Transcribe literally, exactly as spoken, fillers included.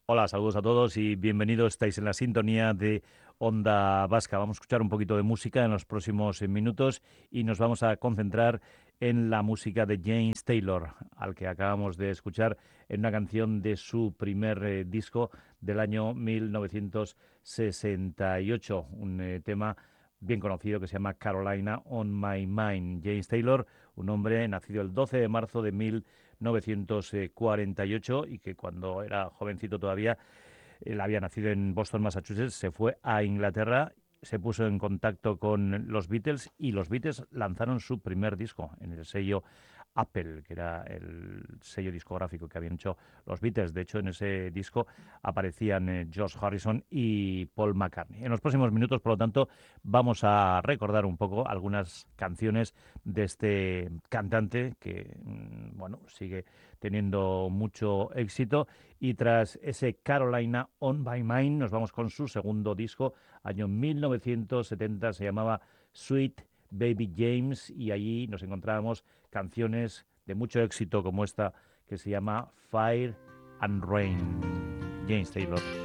Hola, saludos a todos y bienvenidos. Estáis en la sintonía de Onda Vasca. Vamos a escuchar un poquito de música en los próximos eh, minutos y nos vamos a concentrar en la música de James Taylor, al que acabamos de escuchar en una canción de su primer eh, disco del año mil novecientos sesenta y ocho, un eh, tema bien conocido que se llama Carolina on My Mind. James Taylor, un hombre nacido el doce de marzo de mil novecientos cuarenta y ocho y que cuando era jovencito todavía, él había nacido en Boston, Massachusetts, se fue a Inglaterra, se puso en contacto con los Beatles y los Beatles lanzaron su primer disco en el sello Apple, que era el sello discográfico que habían hecho los Beatles. De hecho, en ese disco aparecían eh, George Harrison y Paul McCartney. En los próximos minutos, por lo tanto, vamos a recordar un poco algunas canciones de este cantante que, mm, bueno, sigue teniendo mucho éxito. Y tras ese Carolina on My Mind, nos vamos con su segundo disco, año mil novecientos setenta, se llamaba Sweet Baby James, y allí nos encontrábamos canciones de mucho éxito como esta que se llama Fire and Rain. James Taylor.